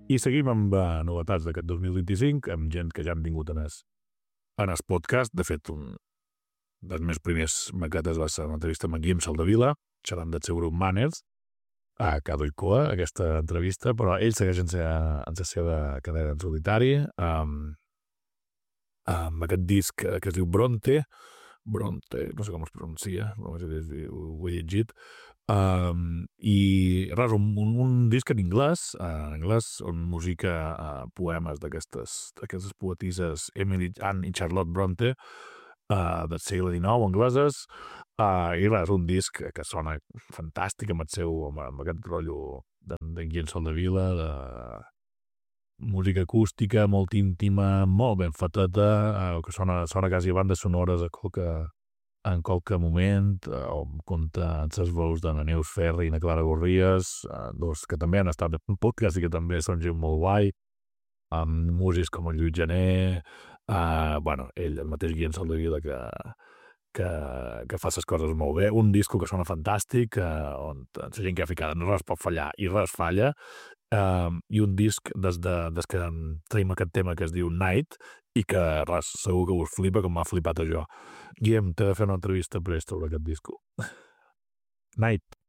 I seguim amb novetats d'aquest 2025, amb gent que ja hem tingut en el podcast. De fet, un dels meus primers maquetes va ser una entrevista amb en Guillem Soldevila, xerrant del seu grup Manners, a Cado i Coa, aquesta entrevista, però ell segueix en la seva carrera en solitari, amb aquest disc que es diu Bronte, no sé com es pronuncia, ho he llegit, i res, un disc en anglès, on musica poemes d'aquestes poetisses Emily Anne i Charlotte Bronte, del segle XIX, angleses, i res, un disc que sona fantàstic amb aquest rotllo d'en Guillem Soldevila, de música acústica, molt íntima, molt ben fateta, que sona quasi a bandes sonores en qualque moment, on compta amb les veus de na Neus Ferri i na Clara Gorries, dos que també han estat en podcast i que també són gent molt guai, amb músics com el Lluís Gené, ell, el mateix Guillem Soldevila, que fa les coses molt bé, un disco que sona fantàstic, on la gent que ha ficat res pot fallar i res falla, i un disc des que tenim aquest tema que es diu Night i que res, segur que us flipa com m'ha flipat a jo. Guillem, t'he de fer una entrevista prest sobre aquest disco. Night.